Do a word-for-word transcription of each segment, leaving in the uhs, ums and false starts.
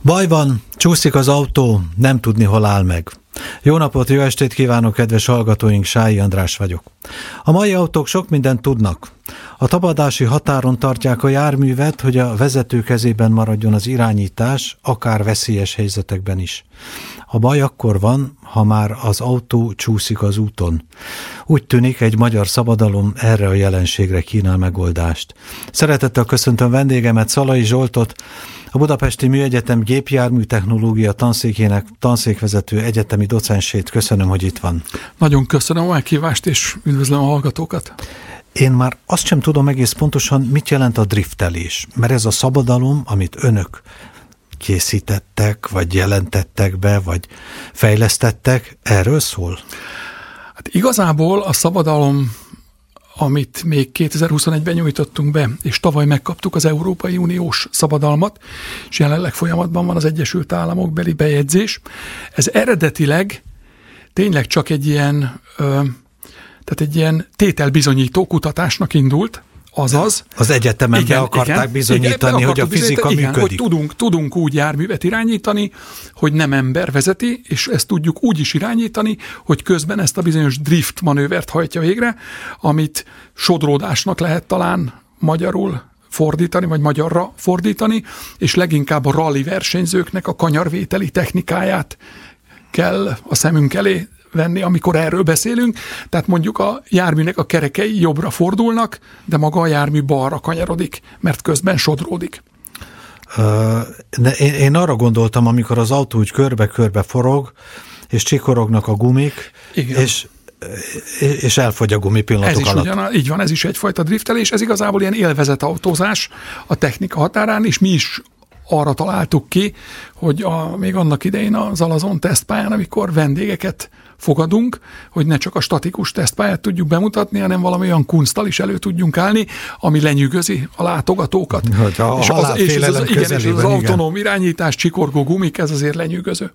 Baj van, csúszik az autó, nem tudni, hol áll meg. Jó napot, jó estét kívánok, kedves hallgatóink, Sályi András vagyok. A mai autók sok mindent tudnak. A tapadási határon tartják a járművet, hogy a vezető kezében maradjon az irányítás, akár veszélyes helyzetekben is. A baj akkor van, ha már az autó csúszik az úton. Úgy tűnik, egy magyar szabadalom erre a jelenségre kínál megoldást. Szeretettel köszöntöm vendégemet, Szalai Zsoltot, a Budapesti Műegyetem gépjármű technológia tanszékének tanszékvezető egyetemi docensét. Köszönöm, hogy itt van. Nagyon köszönöm a meghívást, és üdvözlöm a hallgatókat. Én már azt sem tudom egész pontosan, mit jelent a driftelés, mert ez a szabadalom, amit önök készítettek, vagy jelentettek be, vagy fejlesztettek, erről szól? Hát igazából a szabadalom, amit még kétezer-huszonegyben nyújtottunk be, és tavaly megkaptuk az Európai Uniós szabadalmat, és jelenleg folyamatban van az Egyesült Államok beli bejegyzés. Ez eredetileg tényleg csak egy ilyen, ö, tehát egy ilyen tételbizonyító kutatásnak indult, azaz. Az egyetemen igen, be akarták igen, bizonyítani, igen, hogy a fizika igen, működik. Hogy tudunk, tudunk úgy járművet irányítani, hogy nem ember vezeti, és ezt tudjuk úgy is irányítani, hogy közben ezt a bizonyos drift manővert hajtja végre, amit sodródásnak lehet talán magyarul fordítani, vagy magyarra fordítani, és leginkább a rally versenyzőknek a kanyarvételi technikáját kell a szemünk elé venni, amikor erről beszélünk. Tehát mondjuk a járműnek a kerekei jobbra fordulnak, de maga a jármű balra kanyarodik, mert közben sodródik. Uh, de én, én arra gondoltam, amikor az autó úgy körbe-körbe forog, és csikorognak a gumik, és, és elfogy a gumi pillanatok ez is alatt. Ugyan, így van, ez is egyfajta driftelés, ez igazából ilyen élvezetautózás a technika határán, és mi is arra találtuk ki, hogy a, még annak idején az Alazon tesztpályán, amikor vendégeket fogadunk, hogy ne csak a statikus tesztpályát tudjuk bemutatni, hanem valami olyan kunszttal is elő tudjunk állni, ami lenyűgözi a látogatókat. Hogy a és az, és az, az, igen, és az autonóm irányítás, csikorgó gumik, ez azért lenyűgöző.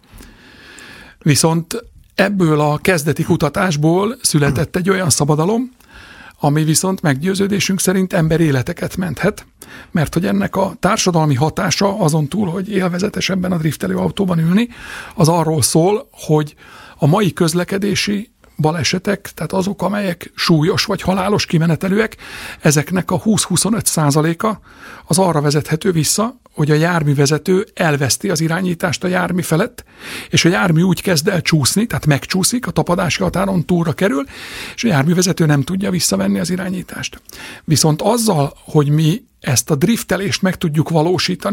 Viszont ebből a kezdeti kutatásból született egy olyan szabadalom, ami viszont meggyőződésünk szerint ember életeket menthet, mert hogy ennek a társadalmi hatása azon túl, hogy élvezetesebben a driftelő autóban ülni, az arról szól, hogy a mai közlekedési balesetek, tehát azok, amelyek súlyos vagy halálos kimenetelőek, ezeknek a húsz-huszonöt százaléka az arra vezethető vissza, hogy a járművezető elveszti az irányítást a jármű felett, és a jármű úgy kezd el csúszni, tehát megcsúszik, a tapadási határon túlra kerül, és a járművezető nem tudja visszavenni az irányítást. Viszont azzal, hogy mi ezt a driftelést meg tudjuk valósítani,